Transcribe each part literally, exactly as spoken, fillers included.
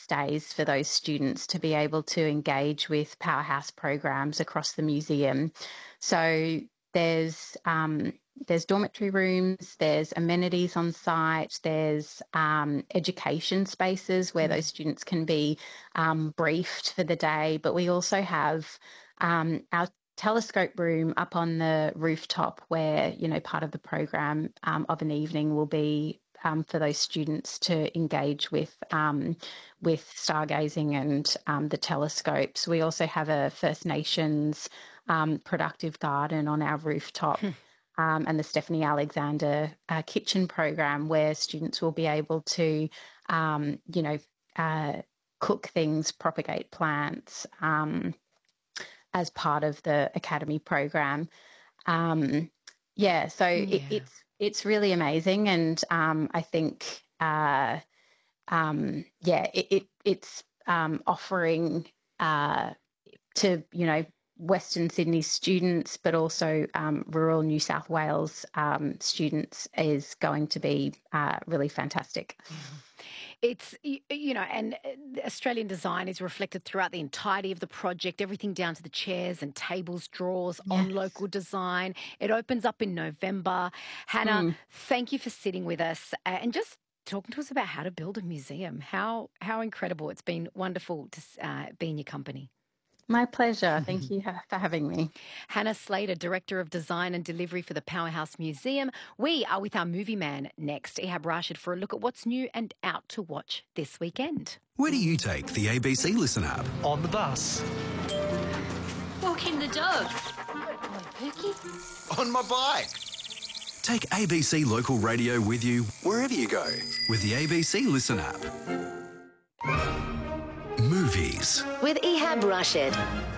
days for those students to be able to engage with Powerhouse programs across the museum. So there's um, there's dormitory rooms, there's amenities on site, there's um, education spaces where mm. those students can be um, briefed for the day. But we also have um, our telescope room up on the rooftop where, you know, part of the program um, of an evening will be um, for those students to engage with um, with stargazing and um, the telescopes. We also have a First Nations um, productive garden on our rooftop. Um, and the Stephanie Alexander uh, kitchen program where students will be able to, um, you know, uh, cook things, propagate plants um, as part of the academy program. Um, yeah, so yeah. It, it's it's really amazing, and um, I think, uh, um, yeah, it, it it's um, offering uh, to, you know, Western Sydney students, but also um, rural New South Wales um, students is going to be uh, really fantastic. It's, you know, and Australian design is reflected throughout the entirety of the project, everything down to the chairs and tables, drawers yes. on local design. It opens up in November. Hannah, mm. thank you for sitting with us and just talking to us about how to build a museum. How, how incredible. It's been wonderful to uh, be in your company. My pleasure. Thank you for having me. Hannah Slater, Director of Design and Delivery for the Powerhouse Museum. We are with our movie man next, Ehab Rashid, for a look at what's new and out to watch this weekend. Where do you take the A B C Listen app? On the bus. Walking the dog. Pookie. On my bike. Take A B C Local Radio with you wherever you go with the A B C Listen app. Movies. With Ehab Rashid.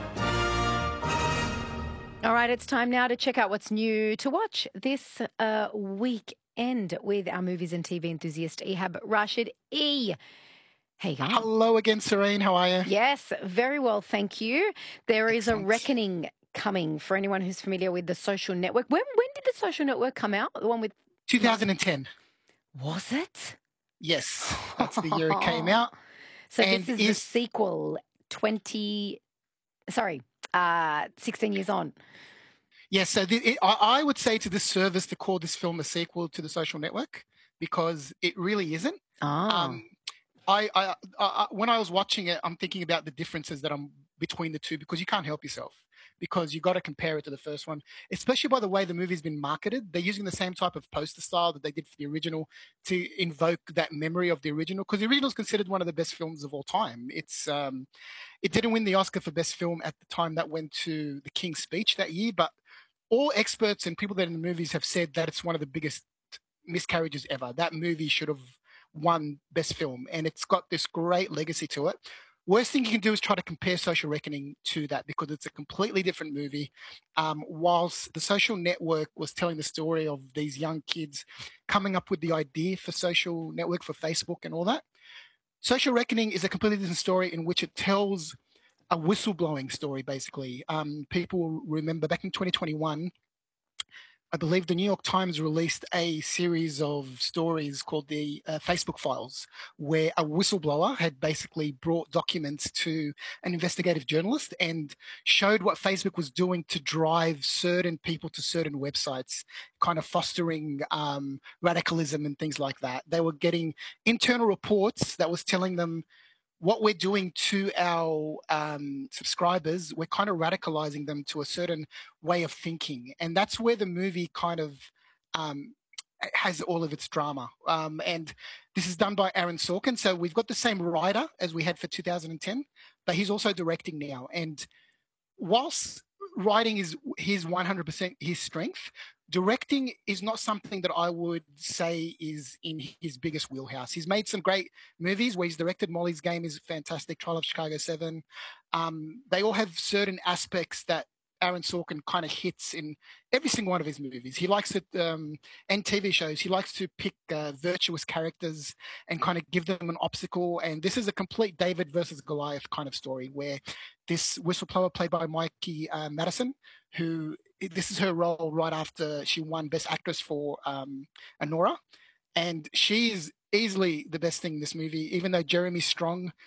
All right, it's time now to check out what's new to watch this uh, weekend with our movies and T V enthusiast, Ehab Rashid. E. How you going? Hello again, Serene. How are you? Yes, very well, thank you. There is Excellent. a reckoning coming for anyone who's familiar with The Social Network. When when did The Social Network come out? The one with... two thousand ten. Was it? Yes, that's the year it came out. So and this is, is the sequel, twenty, sorry, uh, sixteen years on. Yes, so the, it, I, I would say to this service to call this film a sequel to The Social Network because it really isn't. Ah. Um, I, I, I, when I was watching it, I'm thinking about the differences that I'm between the two because you can't help yourself because you got to compare it to the first one, especially by the way the movie's been marketed. They're using the same type of poster style that they did for the original to invoke that memory of the original because the original is considered one of the best films of all time. It's um, it didn't win the Oscar for best film at the time that went to The King's Speech that year, but all experts and people that are in the movies have said that it's one of the biggest miscarriages ever. That movie should have won best film and it's got this great legacy to it. Worst thing you can do is try to compare Social Reckoning to that because it's a completely different movie. Um, whilst The Social Network was telling the story of these young kids coming up with the idea for Social Network, for Facebook and all that, Social Reckoning is a completely different story in which it tells a whistleblowing story, basically. Um, people remember back in twenty twenty-one, I believe the New York Times released a series of stories called the uh, Facebook Files, where a whistleblower had basically brought documents to an investigative journalist and showed what Facebook was doing to drive certain people to certain websites, kind of fostering um, radicalism and things like that. They were getting internal reports that was telling them what we're doing to our um, subscribers, we're kind of radicalizing them to a certain way of thinking. And that's where the movie kind of um, has all of its drama. Um, and this is done by Aaron Sorkin. So we've got the same writer as we had for two thousand ten, but he's also directing now. And whilst writing is his one hundred percent his strength, directing is not something that I would say is in his biggest wheelhouse. He's made some great movies where he's directed. Molly's Game is fantastic. Trial of Chicago seven. Um, they all have certain aspects that Aaron Sorkin kind of hits in every single one of his movies. He likes it, um, and T V shows. He likes to pick uh, virtuous characters and kind of give them an obstacle. And this is a complete David versus Goliath kind of story where this whistleblower played by Mikey uh, Madison, who this is her role right after she won Best Actress for um, Anora. And she is easily the best thing in this movie, even though Jeremy Strong